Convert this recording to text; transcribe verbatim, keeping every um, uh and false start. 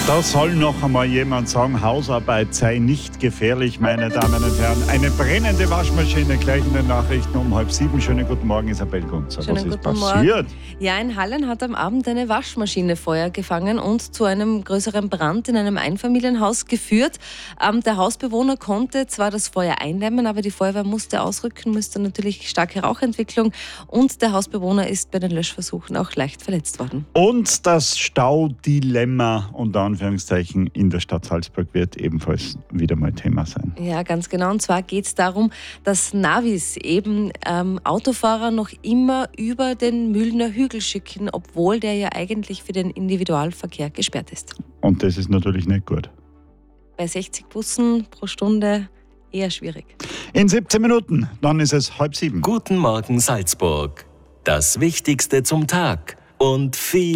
Da soll noch einmal jemand sagen, Hausarbeit sei nicht gefährlich, meine Damen und Herren. Eine brennende Waschmaschine, gleich in den Nachrichten um halb sieben. Schönen guten Morgen, Isabel Gunzer. Schönen Was ist guten passiert? Morgen. Ja, in Hallen hat am Abend eine Waschmaschine Feuer gefangen und zu einem größeren Brand in einem Einfamilienhaus geführt. Ähm, der Hausbewohner konnte zwar das Feuer eindämmen, aber die Feuerwehr musste ausrücken, musste natürlich starke Rauchentwicklung und der Hausbewohner ist bei den Löschversuchen auch leicht verletzt worden. Und das Staudilemma unter Anführungszeichen in der Stadt Salzburg wird ebenfalls wieder mal Thema sein. Ja, ganz genau. Und zwar geht es darum, dass Navis eben ähm, Autofahrer noch immer über den Mühlner Hügel schicken, obwohl der ja eigentlich für den Individualverkehr gesperrt ist. Und das ist natürlich nicht gut. Bei sechzig Bussen pro Stunde eher schwierig. In siebzehn Minuten, dann ist es halb sieben. Guten Morgen Salzburg. Das Wichtigste zum Tag und viel